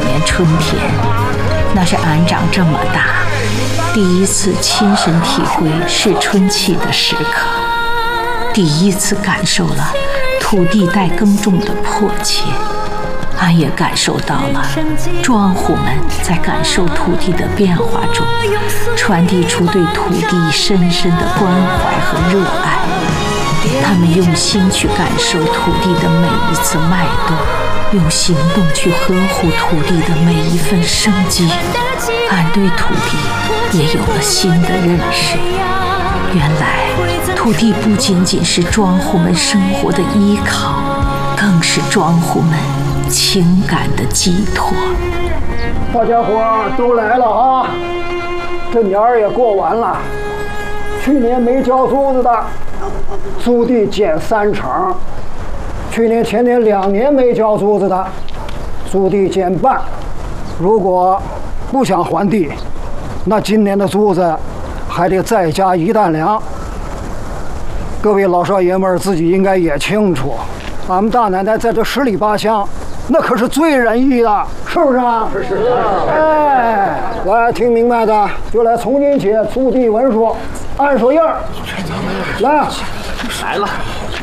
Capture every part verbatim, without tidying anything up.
年春天，那是俺长这么大第一次亲身体会是春气的时刻，第一次感受了土地待耕种的迫切。俺也感受到了庄户们在感受土地的变化中，传递出对土地深深的关怀和热爱。他们用心去感受土地的每一次脉动，用行动去呵护土地的每一份生机。俺对土地也有了新的认识，原来土地不仅仅是庄户们生活的依靠，更是庄户们情感的寄托。 大家伙都来了啊！这年儿也过完了，去年没交租子的，租地减三成；去年前年两年没交租子的，租地减半。如果不想还地，那今年的租子还得再加一担粮。各位老少爷们儿自己应该也清楚，俺们大奶奶在这十里八乡，那可是最仁义的，是不是啊？是是是。哎，来，听明白的就来从今起租地文书，按手印儿。来啊， 来了。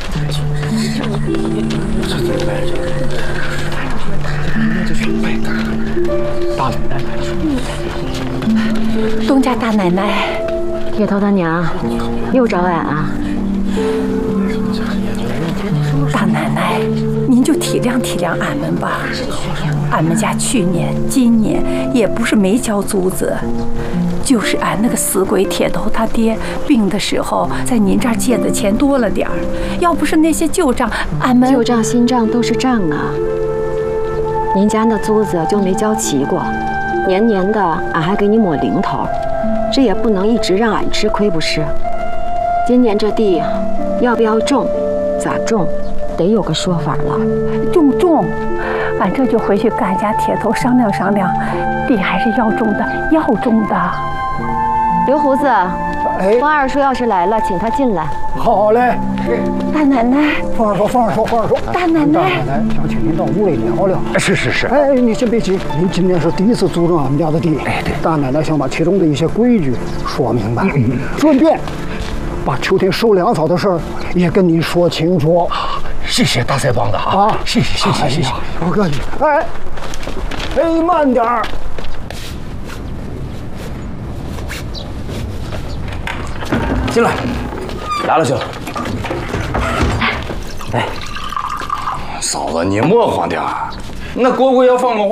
大奶奶来了。 东家大奶奶， 铁头他娘又找俺啊？ 大奶奶，您就体谅体谅俺们吧。俺们家去年、今年也不是没交租子，就是俺那个死鬼铁头他爹病的时候，在您这儿借的钱多了点儿。要不是那些旧账，俺们旧账新账都是账啊。您家那租子就没交齐过，年年的俺还给你抹零头，这也不能一直让俺吃亏不是？今年这地要不要种，咋种？得有个说法了。 种种，俺这就回去跟俺家铁头商量商量，地还是要种的，要种的。 刘胡子， 哎， 方二叔要是来了，请他进来。 好嘞。 大奶奶， 放手，放手，放手。 大奶奶， 大奶奶想请您到屋里聊聊。 是是是。 哎，你先别急，您今年是第一次租种俺们家的地。哎，对。大奶奶想把其中的一些规矩说明白，嗯、顺便把秋天收粮草的事儿也跟您说清楚。 谢谢大腮帮子啊！啊，谢谢谢谢谢谢， 不客气。哎，哎，慢点儿。 进来，来了去了。哎，嫂子，你磨慌点儿，那蝈蝈要放个